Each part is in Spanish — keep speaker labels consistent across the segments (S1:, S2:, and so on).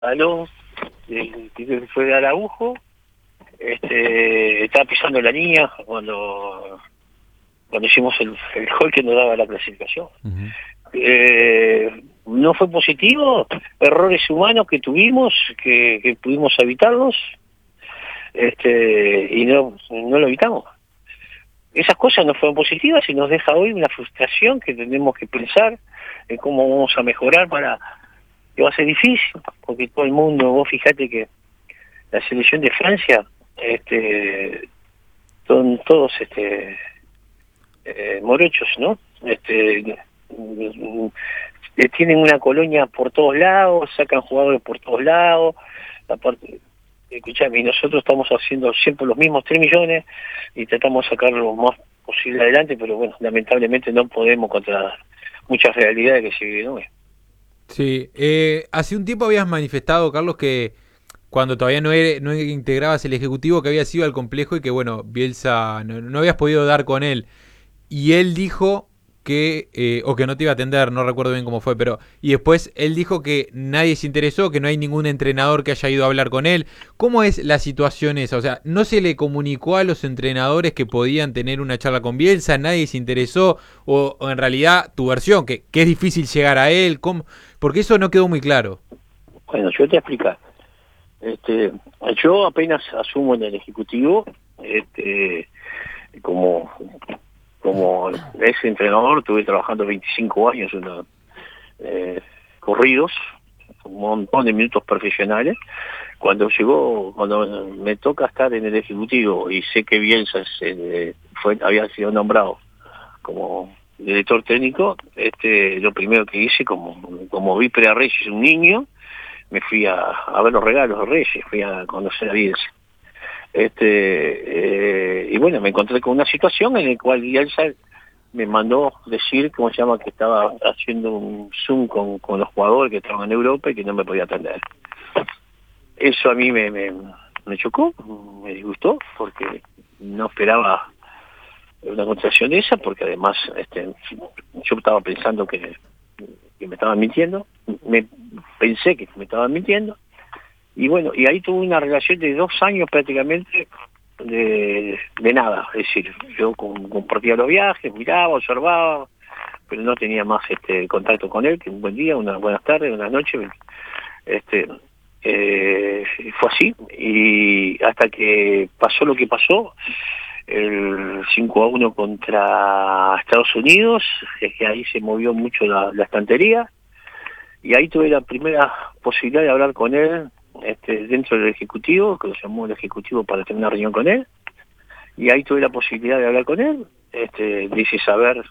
S1: Aló, que fue de Araujo, estaba pisando la línea cuando hicimos el gol que nos daba la clasificación.
S2: Uh-huh.
S1: No fue positivo, errores humanos que tuvimos, que pudimos evitarlos, y no lo evitamos. Esas cosas no fueron positivas y nos deja hoy una frustración que tenemos que pensar en cómo vamos a mejorar que va a ser difícil, porque todo el mundo, vos fijate que la selección de Francia, son todos morochos, ¿no? Tienen una colonia por todos lados, sacan jugadores por todos lados, aparte, escuchame, y nosotros estamos haciendo siempre los mismos 3 millones y tratamos de sacar lo más posible adelante, pero bueno, lamentablemente no podemos contra muchas realidades que se viven hoy.
S2: Sí, hace un tiempo habías manifestado, Carlos, que cuando todavía no integrabas el Ejecutivo, que habías ido al complejo y que, bueno, Bielsa no habías podido dar con él. Y él dijo que, o que no te iba a atender, no recuerdo bien cómo fue, pero, y después él dijo que nadie se interesó, que no hay ningún entrenador que haya ido a hablar con él. ¿Cómo es la situación esa? O sea, ¿no se le comunicó a los entrenadores que podían tener una charla con Bielsa? ¿Nadie se interesó? O en realidad tu versión, que es difícil llegar a él, ¿cómo? Porque eso no quedó muy claro.
S1: Bueno, yo te voy a explicar. Yo apenas asumo en el Ejecutivo, como ex entrenador, estuve trabajando 25 años corridos, un montón de minutos profesionales. Cuando me toca estar en el Ejecutivo y sé que Bielsa había sido nombrado como director técnico, lo primero que hice, como vi a Reyes, un niño, me fui a ver los regalos de Reyes, fui a conocer a Bielsa. Y bueno, me encontré con una situación en la cual Bielsa me mandó decir, ¿cómo se llama?, que estaba haciendo un Zoom con los jugadores que estaban en Europa y que no me podía atender. Eso a mí me chocó, me disgustó, porque no esperaba una contestación de esa, porque además yo estaba pensando que me estaban mintiendo, pensé que me estaban mintiendo, y bueno, y ahí tuve una relación de 2 años prácticamente de nada. Es decir, yo compartía los viajes, miraba, observaba, pero no tenía más contacto con él, que un buen día, unas buenas tardes, unas noches. Fue así, y hasta que pasó lo que pasó, el 5-1 contra Estados Unidos, es que ahí se movió mucho la estantería, y ahí tuve la primera posibilidad de hablar con él dentro del Ejecutivo, que lo llamó el Ejecutivo para tener una reunión con él, y ahí tuve la posibilidad de hablar con él, le hice saber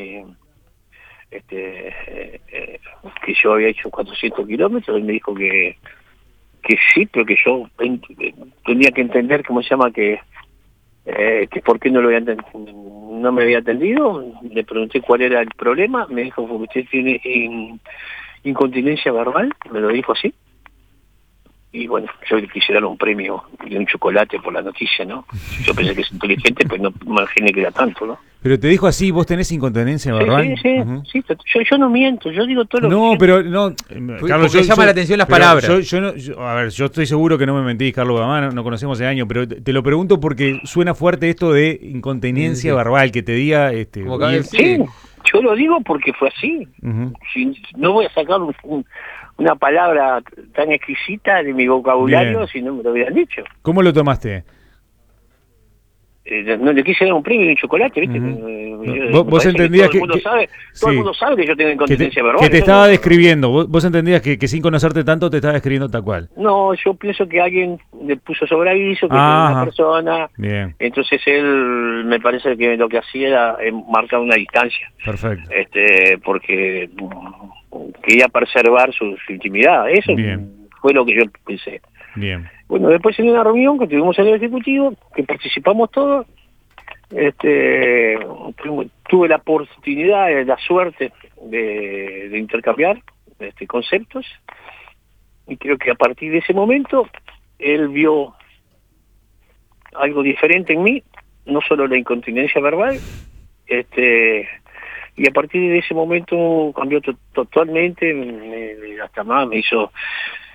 S1: que yo había hecho 400 kilómetros. Él me dijo que sí, pero que yo tenía que entender, ¿cómo se llama?, que por qué no no me había atendido. Le pregunté cuál era el problema, me dijo que usted tiene incontinencia verbal, me lo dijo así. Y bueno, yo le quise dar un premio y un chocolate por la noticia, ¿no? Yo pensé que es inteligente, pues no me imaginé que era tanto, ¿no?
S2: Pero te dijo así, ¿vos tenés incontinencia verbal?
S1: Sí,
S2: Uh-huh.
S1: sí, yo no miento, yo digo todo lo que
S2: No,
S1: siento.
S2: pero no, Carlos,
S3: Porque llama la atención las palabras.
S2: A ver, yo estoy seguro que no me mentís, Carlos Gamán, no conocemos hace años, pero te lo pregunto porque suena fuerte esto de incontinencia verbal, que te diga,
S1: Sí, yo lo digo porque fue así.
S2: Uh-huh.
S1: No voy a sacar una palabra tan exquisita de mi vocabulario. Bien. Si no me lo hubieran dicho.
S2: ¿Cómo lo tomaste?
S1: No le quise dar un premio y un chocolate, ¿viste?
S2: Uh-huh. Vos entendías
S1: que todo el mundo sabe que yo tengo incontinencia verbal.
S2: Que te estaba describiendo, vos entendías que sin conocerte tanto te estaba describiendo tal cual.
S1: No, yo pienso que alguien le puso sobre aviso, que era una persona. Bien. Entonces él, me parece que lo que hacía era marcar una distancia.
S2: Perfecto.
S1: Porque quería preservar su intimidad. Eso fue lo que yo pensé.
S2: Bien.
S1: Bueno, después en una reunión que tuvimos en el Ejecutivo, que participamos todos, tuve la oportunidad, la suerte de intercambiar conceptos, y creo que a partir de ese momento él vio algo diferente en mí, no solo la incontinencia verbal, y a partir de ese momento cambió totalmente, hasta más me hizo